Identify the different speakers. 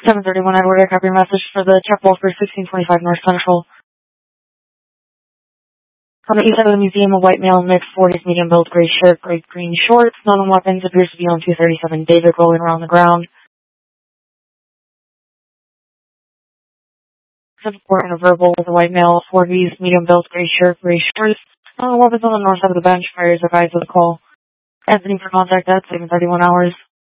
Speaker 1: 731 Edward, I copy your message for the check Walker 1625 North Central. On the east side of the museum, a white male, mixed 40s, medium build, gray shirt, gray green shorts, none on weapons, appears to be on 237 David, rolling around the ground. Report and a verbal with a white male, 40s, medium build, gray shirt, gray shorts, none on weapons on the north side of the bench, fires advised of the call. Anthony for contact at 731 hours.